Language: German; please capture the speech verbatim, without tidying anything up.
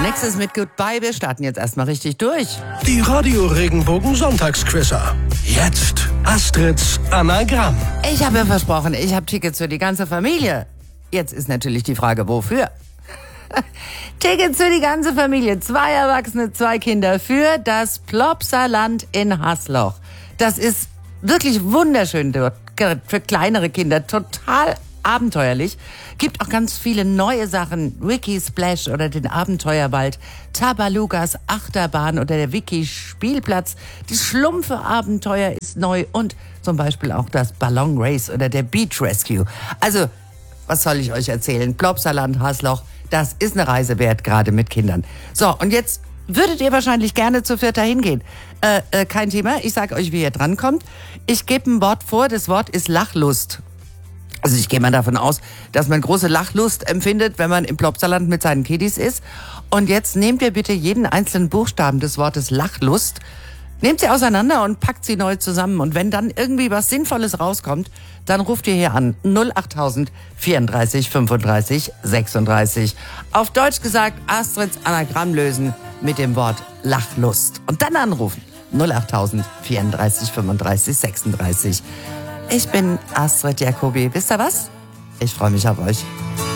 Alexis mit Goodbye. Wir starten jetzt erstmal richtig durch. Die Radio Regenbogen Sonntagsquizzer. Jetzt Astrids Anagramm. Ich habe ja versprochen, ich habe Tickets für die ganze Familie. Jetzt ist natürlich die Frage, wofür? Tickets für die ganze Familie. Zwei Erwachsene, zwei Kinder für das Plopsaland in Hasloch. Das ist wirklich wunderschön dort. Für kleinere Kinder. Total abenteuerlich. Gibt auch ganz viele neue Sachen. Wiki Splash oder den Abenteuerwald, Tabalugas Achterbahn oder der Wiki Spielplatz. Die Schlumpfe Abenteuer ist neu und zum Beispiel auch das Ballon Race oder der Beach Rescue. Also, was soll ich euch erzählen? Plopsaland, Hasloch, das ist eine Reise wert, gerade mit Kindern. So, und jetzt würdet ihr wahrscheinlich gerne zu Vierter hingehen. Äh, äh, kein Thema, ich sag euch, wie ihr drankommt. Ich gebe ein Wort vor, das Wort ist Lachlust. Also ich gehe mal davon aus, dass man große Lachlust empfindet, wenn man im Plopsaland mit seinen Kiddies ist. Und jetzt nehmt ihr bitte jeden einzelnen Buchstaben des Wortes Lachlust, nehmt sie auseinander und packt sie neu zusammen. Und wenn dann irgendwie was Sinnvolles rauskommt, dann ruft ihr hier an null achttausend vierunddreißig fünfunddreißig sechsunddreißig. Auf Deutsch gesagt, Astrids Anagramm lösen mit dem Wort Lachlust. Und dann anrufen null achttausend vierunddreißig fünfunddreißig sechsunddreißig. Ich bin Astrid Jacobi. Wisst ihr was? Ich freue mich auf euch.